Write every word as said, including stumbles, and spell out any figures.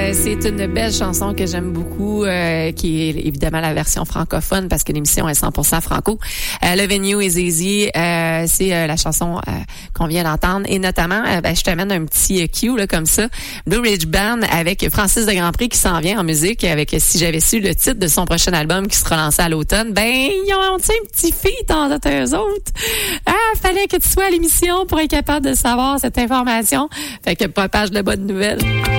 Euh, c'est une belle chanson que j'aime beaucoup, euh, qui est évidemment la version francophone parce que l'émission est cent pour cent franco. Euh, Le Venue is Easy, euh, c'est euh, la chanson euh, qu'on vient d'entendre. Et notamment, euh, ben, je t'amène un petit euh, cue là, comme ça. Blue Ridge Band avec Francis de Grandpré qui s'en vient en musique avec Si j'avais su le titre de son prochain album qui sera lancé à l'automne. Ben, ils ont un petit feat entre eux autres. Ah, fallait que tu sois à l'émission pour être capable de savoir cette information. Fait que propage de bonnes nouvelles.